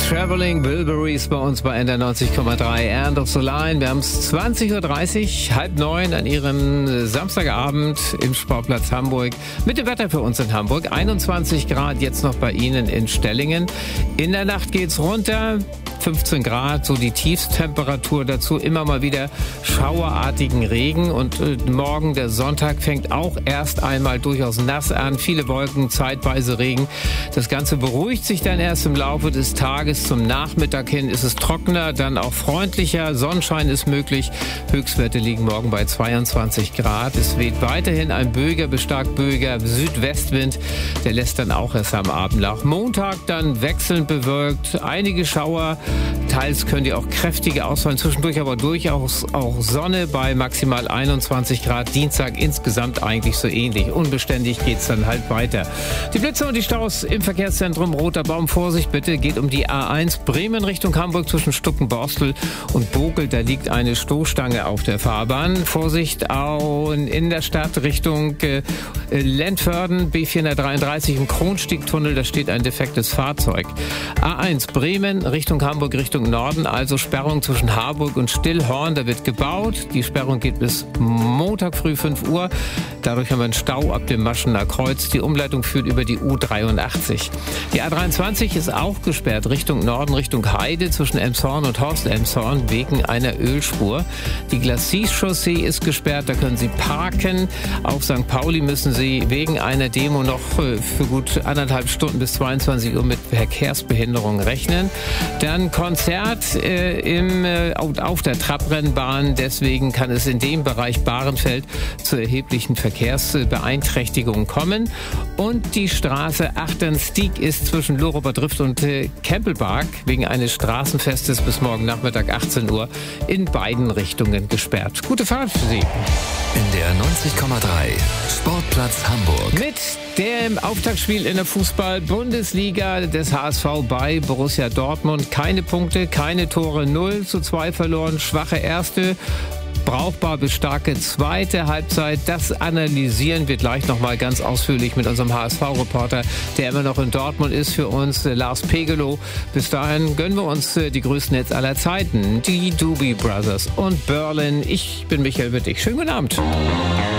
Traveling Wilburys bei uns bei NDR 90,3 End of the Line. Wir haben es 20.30 Uhr, 8:30 an Ihrem Samstagabend im Sportplatz Hamburg. Mit dem Wetter für uns in Hamburg. 21 Grad jetzt noch bei Ihnen in Stellingen. In der Nacht geht's runter. 15 Grad, so die Tiefstemperatur dazu, immer mal wieder schauerartigen Regen und morgen, der Sonntag, fängt auch erst einmal durchaus nass an, viele Wolken, zeitweise Regen. Das Ganze beruhigt sich dann erst im Laufe des Tages, zum Nachmittag hin ist es trockener, dann auch freundlicher, Sonnenschein ist möglich, Höchstwerte liegen morgen bei 22 Grad. Es weht weiterhin ein böiger, bis stark böiger Südwestwind, der lässt dann auch erst am Abend nach. Montag dann wechselnd bewölkt, einige Schauer, teils können die auch kräftige ausfallen, zwischendurch aber durchaus auch Sonne bei maximal 21 Grad. Dienstag insgesamt eigentlich so ähnlich. Unbeständig geht's dann halt weiter. Die Blitze und die Staus im Verkehrszentrum Roter Baum. Vorsicht bitte, geht um die A1 Bremen Richtung Hamburg zwischen Stuckenborstel und Bokel. Da liegt eine Stoßstange auf der Fahrbahn. Vorsicht auch in der Stadt Richtung Lentförden, B433 im Kronstiegtunnel. Da steht ein defektes Fahrzeug. A1 Bremen Richtung Hamburg, Richtung Norden, also Sperrung zwischen Harburg und Stillhorn. Da wird gebaut. Die Sperrung geht bis Montag früh 5 Uhr. Dadurch haben wir einen Stau ab dem Maschener Kreuz. Die Umleitung führt über die U83. Die A23 ist auch gesperrt Richtung Norden, Richtung Heide zwischen Elmshorn und Horst-Elmshorn wegen einer Ölspur. Die Glacis-Chaussee ist gesperrt. Da können Sie parken. Auf St. Pauli müssen Sie wegen einer Demo noch für gut 1,5 Stunden bis 22 Uhr mit Verkehrsbehinderung rechnen. Dann Konzert auf der Trabrennbahn. Deswegen kann es in dem Bereich Bahrenfeld zu erheblichen Verkehrsbeeinträchtigungen kommen. Und die Straße Achternstieg ist zwischen Loroper Drift und Kempelpark wegen eines Straßenfestes bis morgen Nachmittag 18 Uhr in beiden Richtungen gesperrt. Gute Fahrt für Sie. In der 90,3 Sportplatz Hamburg. Mit dem Auftaktspiel in der Fußball-Bundesliga des HSV bei Borussia Dortmund. Keine Punkte, keine Tore, 0:2 verloren, schwache erste, brauchbar bis starke zweite Halbzeit. Das analysieren wir gleich nochmal ganz ausführlich mit unserem HSV-Reporter, der immer noch in Dortmund ist, für uns, Lars Pegelow. Bis dahin gönnen wir uns die größten Hits aller Zeiten, die Doobie Brothers und Berlin. Ich bin Michael Wittig. Schönen guten Abend.